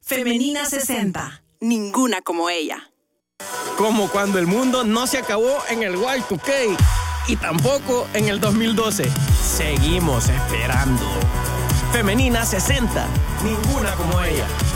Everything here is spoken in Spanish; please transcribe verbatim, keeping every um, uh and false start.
Femenina sesenta. Ninguna como ella. Como cuando el mundo no se acabó en el Y dos K y tampoco en el dos mil doce. Seguimos esperando. Femenina sesenta. Ninguna como ella.